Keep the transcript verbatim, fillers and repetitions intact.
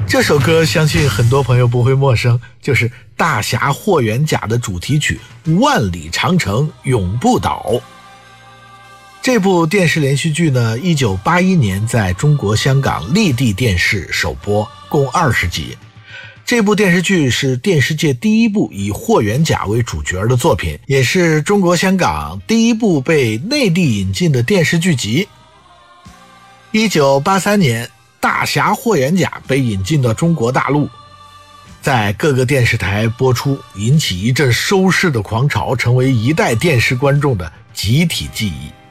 这首歌相信很多朋友不会陌生，就是《大侠霍元甲》的主题曲《万里长城永不倒》。这部电视连续剧呢，一九八一年在中国香港立地电视首播，共二十集。这部电视剧是电视界第一部以霍元甲为主角的作品，也是中国香港第一部被内地引进的电视剧集。一九八三年，大侠霍元甲被引进到中国大陆，在各个电视台播出，引起一阵收视的狂潮，成为一代电视观众的集体记忆。